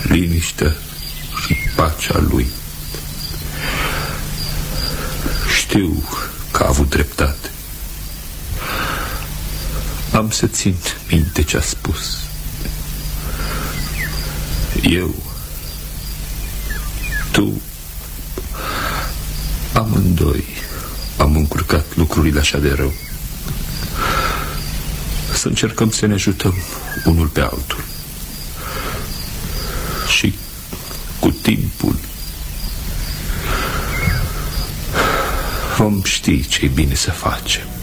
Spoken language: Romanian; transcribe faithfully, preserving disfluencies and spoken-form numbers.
liniștea și pacea lui. Știu că a avut dreptate. Am să țin minte ce a spus. Eu, tu, amândoi am încurcat lucrurile așa de rău. Să încercăm să ne ajutăm unul pe altul. Și cu timpul vom ști ce-i bine să facem.